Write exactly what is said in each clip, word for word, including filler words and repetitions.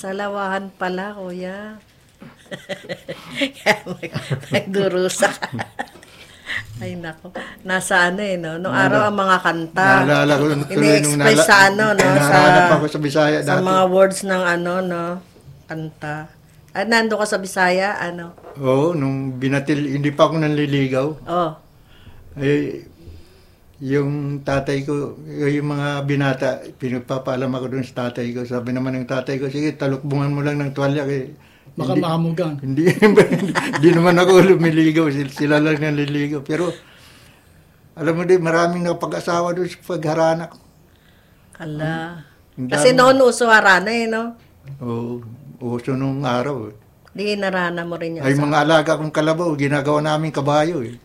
Sa lawahan pala, kuya. Kaya mag, nagdurusa ka. Ay, nako. Nasa ano eh, no? Noong araw ang mga kanta. Naalala ko tuloy nung Ini-express nala- sa ano, no? Sa, narahanap ako sa Bisaya sa dati. mga words ng ano, no? Kanta. At nando ka sa Bisaya, ano? Oo, nung binatil, hindi pa ako nanliligaw. Oh. Eh, yung tatay ko, yung mga binata, pinagpapaalam ako doon sa tatay ko. Sabi naman ng tatay ko, sige, talukbungan mo lang ng tuwalya. Eh, Baka hindi, mahamugan. Hindi, hindi naman ako lumiligaw. Sila, sila lang nanliligaw. Pero, alam mo din, maraming napag-asawa doon sa pagharanak. Kala. Ang Kasi dami. noon uso harana eh, no? Oo, uso nung araw. Eh. Di narana mo rin yung Ay, asawa. mga alaga kong kalabaw, ginagawa namin kabayo. Eh.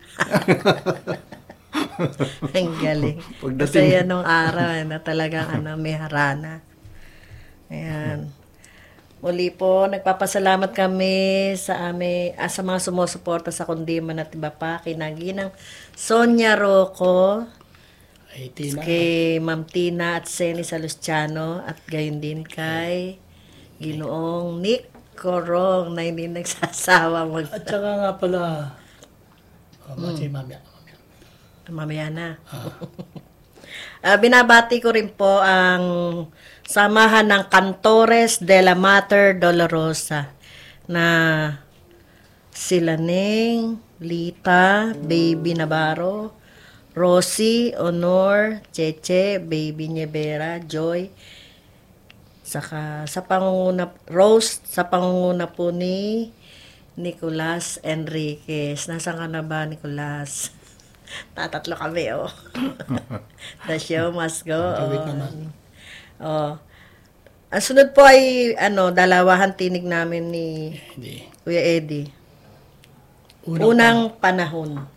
Ang galing. Pagdating- Kasi yan nung araw eh, na talagang ano, may harana. Ayan. Muli po, nagpapasalamat kami sa ame, ah, sa mga sumusuporta sa Kundiman at iba pa. Kinaginang Sonia Rocco, Ay, Tina. kay Ma'am Tina at Seni Salustiano, at gayon din kay Ginoong Nick Corong na hindi nagsasawa mag... At saka nga pala, oh, hmm. si mamaya. mamaya. Mamaya na. Ah, binabati ko rin po ang samahan ng Cantores de la Mater Dolorosa na sila Ning, Lita, Baby Navarro, Rosie, Honor, Cheche, Baby Nievera, Joy, saka sa pangunguna, Rose, sa pangunguna po ni Nicolas Enriquez. Nasaan ka na ba, Nicolas? Tatatlo kami, oh. The show must go Tawid on. naman. Oh. Ang sunod po ay, ano, dalawahan tinig namin ni Hindi. Kuya Eddie. Unang Unang panahon.